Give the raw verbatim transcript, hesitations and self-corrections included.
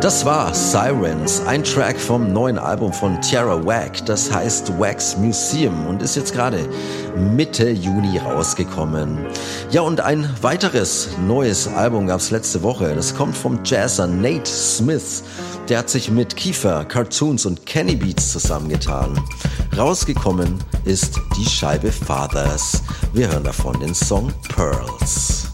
Das war Sirens, ein Track vom neuen Album von Tierra Whack, das heißt Wax Museum und ist jetzt gerade Mitte Juni rausgekommen. Ja, und ein weiteres neues Album gab es letzte Woche, das kommt vom Jazzer Nate Smith. Der hat sich mit Kiefer, Cartoons und Kenny Beats zusammengetan. Rausgekommen ist die Scheibe Fathers. Wir hören davon den Song Pearls.